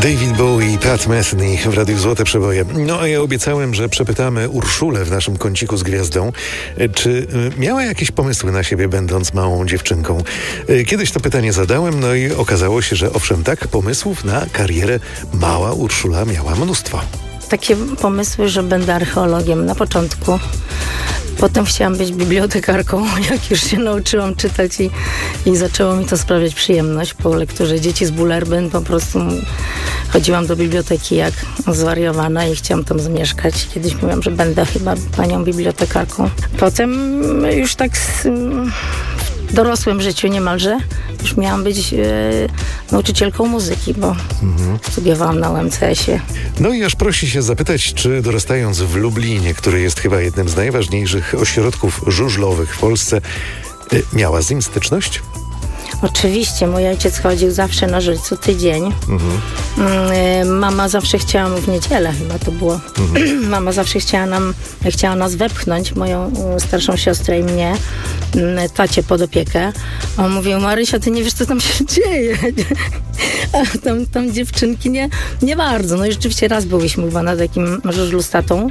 David Bowie i Pat Metheny w Radiu Złote Przeboje. No a ja obiecałem, że przepytamy Urszulę w naszym kąciku z gwiazdą, czy miała jakieś pomysły na siebie, będąc małą dziewczynką. Kiedyś to pytanie zadałem, no i okazało się, że owszem, tak, pomysłów na karierę mała Urszula miała mnóstwo. Takie pomysły, że będę archeologiem na początku. Potem chciałam być bibliotekarką, jak już się nauczyłam czytać i zaczęło mi to sprawiać przyjemność. Po lekturze Dzieci z Bullerbyn po prostu chodziłam do biblioteki jak zwariowana i chciałam tam zamieszkać. Kiedyś mówiłam, że będę chyba panią bibliotekarką. Potem już tak w dorosłym życiu niemalże już miałam być nauczycielką muzyki, bo studiowałam na UMCS-ie. No i aż prosi się zapytać, czy dorastając w Lublinie, który jest chyba jednym z najważniejszych ośrodków żużlowych w Polsce, miała z nim styczność? Oczywiście, mój ojciec chodził zawsze na żużl co tydzień. Mama zawsze chciała, w niedzielę chyba to było, mama zawsze chciała nas wepchnąć, moją starszą siostrę i mnie, tacie pod opiekę. On mówił: Marysia, ty nie wiesz, co tam się dzieje. A tam dziewczynki nie bardzo. No i rzeczywiście raz byliśmy chyba na takim żużlu z tatą.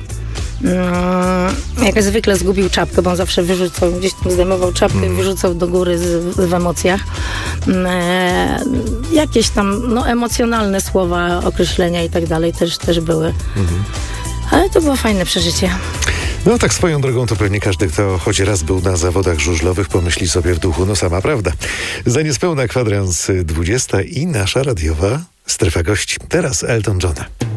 Jak zwykle zgubił czapkę, bo on zawsze wyrzucał, gdzieś tam zdejmował czapkę i wyrzucał do góry w emocjach. Jakieś tam emocjonalne słowa, określenia i tak dalej też były. Ale to było fajne przeżycie. No tak swoją drogą to pewnie każdy, kto choć raz był na zawodach żużlowych, pomyśli sobie w duchu, no sama prawda. Za niespełna kwadrans 20 i nasza radiowa strefa gości. Teraz Elton Johna.